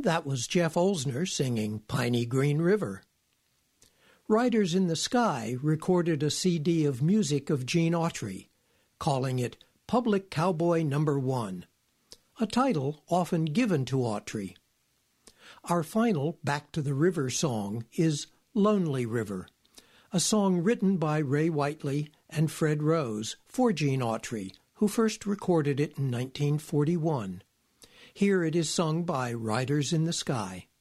That was Jeff Olsner singing Piney Green River. Riders in the Sky recorded a CD of music of Gene Autry, calling it Public Cowboy No. 1, a title often given to Autry. Our final Back to the River song is Lonely River, a song written by Ray Whiteley and Fred Rose for Gene Autry, who first recorded it in 1941. Here it is sung by Riders in the Sky.